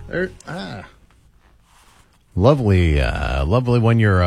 Lovely when your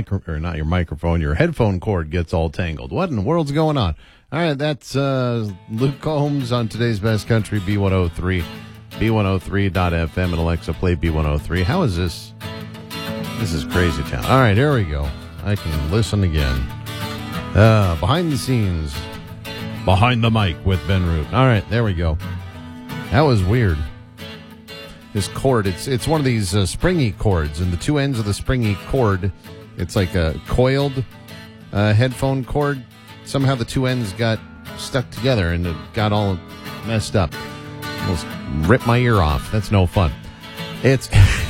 your headphone cord gets all tangled. What in the world's going on? All right, that's Luke Combs on today's Best Country, B103, B103.FM, and Alexa, play B103. How is this? This is crazy town. All right, here we go. I can listen again. Behind the scenes, behind the mic with Ben Root. All right, there we go. That was weird. This cord, it's one of these springy cords, and the two ends of the springy cord, it's like a coiled headphone cord. Somehow the two ends got stuck together, and it got all messed up. Almost ripped my ear off. That's no fun. It's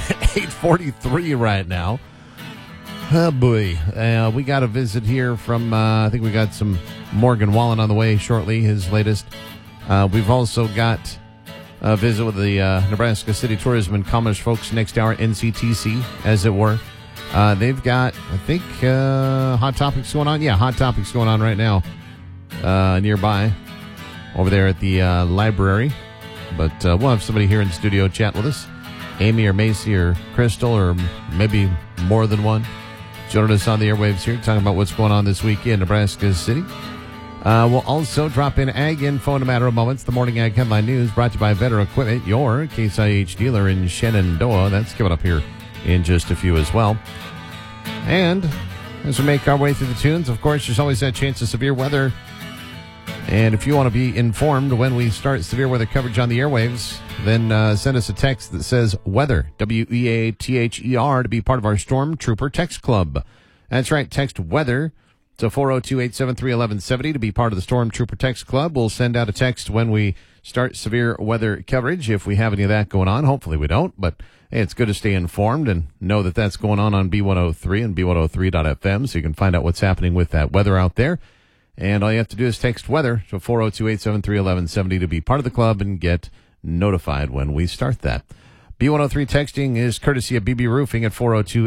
8:43 right now. Oh, boy. We got a visit here from, I think we got some Morgan Wallen on the way shortly, his latest. We've also got a visit with the Nebraska City Tourism and Commerce folks next hour, NCTC, as it were. They've got, I think, Hot Topics going on. Yeah, Hot Topics going on right now nearby over there at the library. But we'll have somebody here in the studio chat with us. Amy or Macy or Crystal or maybe more than one. Joining us on the airwaves here, talking about what's going on this week in Nebraska City. We'll also drop in Ag Info in a matter of moments. The Morning Ag Headline News brought to you by Vetter Equipment, your Case IH dealer in Shenandoah. That's coming up here in just a few as well. And as we make our way through the tunes, of course, there's always that chance of severe weather. And if you want to be informed when we start severe weather coverage on the airwaves, then send us a text that says weather, WEATHER, to be part of our Storm Trooper Text Club. That's right, text weather to 402-873-1170 to be part of the Storm Trooper Text Club. We'll send out a text when we start severe weather coverage, if we have any of that going on. Hopefully we don't, but hey, it's good to stay informed and know that that's going on B103 and B103.FM, so you can find out what's happening with that weather out there. And all you have to do is text weather to 402-873-1170 to be part of the club and get notified when we start that. B103 texting is courtesy of BB Roofing at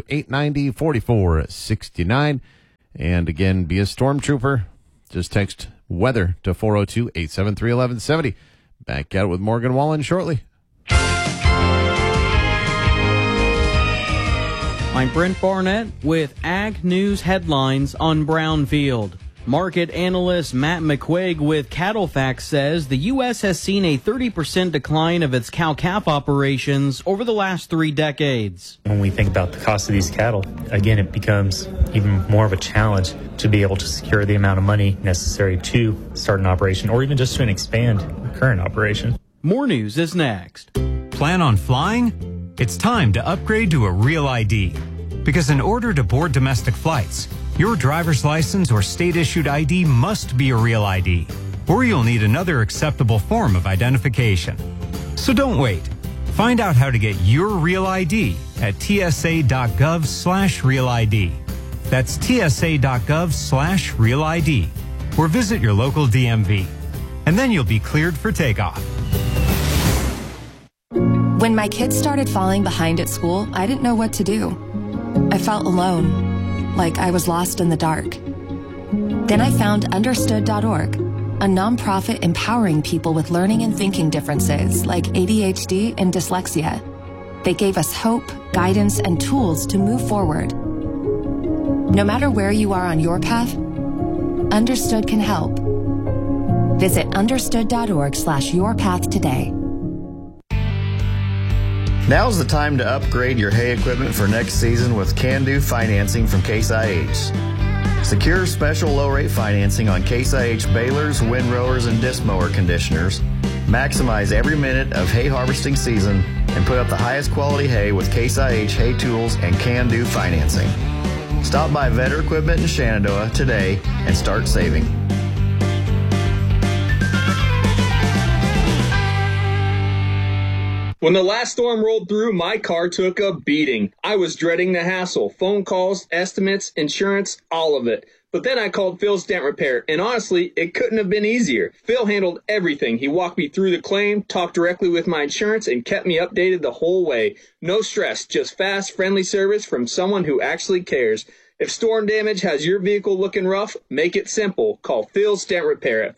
402-890-4469. And again, be a stormtrooper. Just text weather to 402-873-1170. Back at it with Morgan Wallen shortly. I'm Brent Barnett with Ag News headlines on Brownfield. Market analyst Matt McQuaig with CattleFax says the U.S. has seen a 30% decline of its cow-calf operations over the last 3 decades. When we think about the cost of these cattle, again, it becomes even more of a challenge to be able to secure the amount of money necessary to start an operation or even just to expand a current operation. More news is next. Plan on flying? It's time to upgrade to a Real ID. Because in order to board domestic flights, your driver's license or state-issued ID must be a Real ID, or you'll need another acceptable form of identification. So don't wait. Find out how to get your Real ID at tsa.gov/Real ID. That's tsa.gov/Real ID, or visit your local DMV. And then you'll be cleared for takeoff. When my kids started falling behind at school, I didn't know what to do. I felt alone, like I was lost in the dark. Then I found Understood.org, a nonprofit empowering people with learning and thinking differences like ADHD and dyslexia. They gave us hope, guidance, and tools to move forward. No matter where you are on your path, Understood can help. Visit Understood.org/yourpath today. Now's the time to upgrade your hay equipment for next season with Can-Do financing from Case IH. Secure special low-rate financing on Case IH balers, windrowers, and disc mower conditioners. Maximize every minute of hay harvesting season and put up the highest quality hay with Case IH hay tools and Can-Do financing. Stop by Vetter Equipment in Shenandoah today and start saving. When the last storm rolled through, my car took a beating. I was dreading the hassle. Phone calls, estimates, insurance, all of it. But then I called Phil's Dent Repair, and honestly, it couldn't have been easier. Phil handled everything. He walked me through the claim, talked directly with my insurance, and kept me updated the whole way. No stress, just fast, friendly service from someone who actually cares. If storm damage has your vehicle looking rough, make it simple. Call Phil's Dent Repair at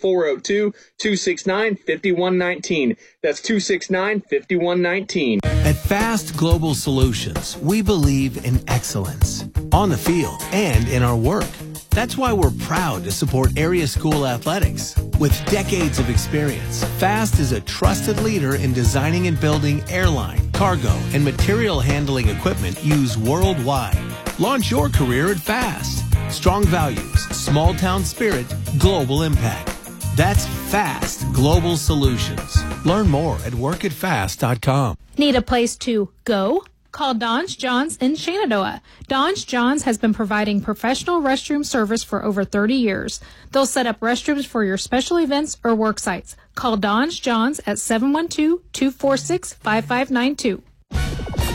402-269-5119. That's 269-5119. At Fast Global Solutions, we believe in excellence on the field and in our work. That's why we're proud to support area school athletics. With decades of experience, Fast is a trusted leader in designing and building airline, cargo, and material handling equipment used worldwide. Launch your career at Fast. Strong values, small town spirit, global impact. That's Fast Global Solutions. Learn more at workatfast.com. Need a place to go? Call Don's Johns in Shenandoah. Don's Johns has been providing professional restroom service for over 30 years. They'll set up restrooms for your special events or work sites. Call Don's Johns at 712-246-5592.